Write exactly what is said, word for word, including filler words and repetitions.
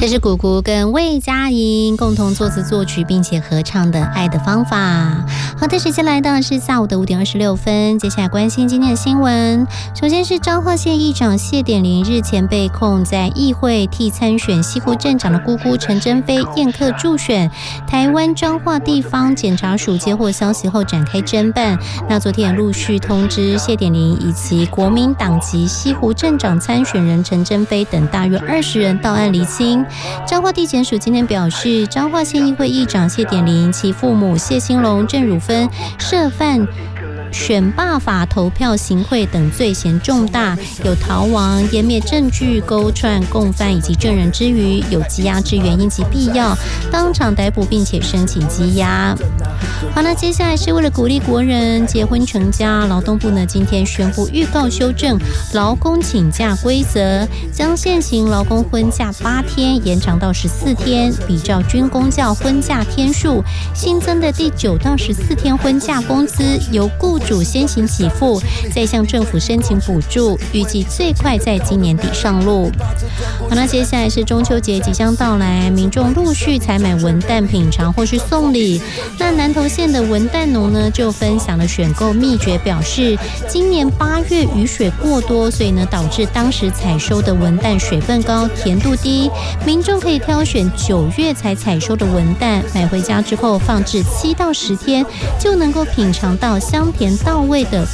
这是谷谷跟魏佳莹共同作词作曲并且合唱的《爱的方法》。好的，时间来到是下午的五点二十六分，接下来关心今天的新闻。首先是彰化县议长谢点玲日前被控在议会替参选西湖镇长的姑姑陈珍妃宴客助选，台湾彰化地方检察署接获消息后展开侦办。那昨天也陆续通知谢点玲以及国民党籍西湖镇长参选人陈珍妃等大约二十人到案厘清。彰化地检署今天表示，彰化县议会议长谢点玲、其父母谢兴隆、郑汝芬涉犯选罢法投票行贿等罪嫌重大，有逃亡、湮灭证据、勾串共犯以及证人之余，有羁押之原因及必要，当场逮捕并且申请羁押。好，那接下来是为了鼓励国人结婚成家，劳动部呢今天宣布预告修正劳工请假规则，将现行劳工婚假八天延长到十四天，比照军公教婚假天数，新增的第九到十四天婚假工资由雇主先行给付，再向政府申请补助，预计最快在今年底上路。好，那接下来是中秋节即将到来，民众陆续采买文旦品尝或是送礼。那南投县的文旦农呢就分享了选购秘诀，表示今年八月雨水过多，所以呢导致当时采收的文旦水分高、甜度低，民众可以挑选九月才采收的文旦，买回家之后放置七到十天，就能够品尝到香甜到位的